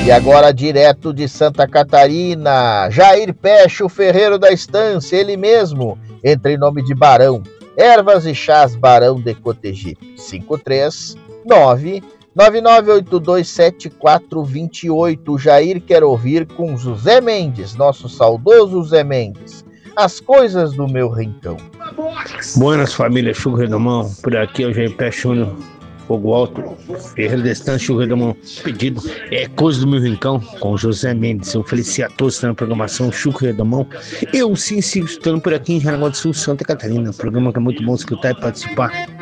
E agora, direto de Santa Catarina, Jair Peche, o ferreiro da estância, ele mesmo, entra em nome de Barão. Ervas e chás Barão de Cotegipe. 539-99827428. O Jair quer ouvir com José Mendes, nosso saudoso José Mendes. As coisas do meu rincão. Buenas, família Chuco Redomão. Por aqui é o Jair Pé Júnior, Fogo Alto, Ferreira da Estância, Chuco Redomão. Pedido é Coisa do Meu Rincão, com José Mendes. Eu felicito a todos na programação Chuco Redomão. Eu sim sigo escutando por aqui em Jaraguá do Sul, Santa Catarina. Programa que é muito bom escutar e participar.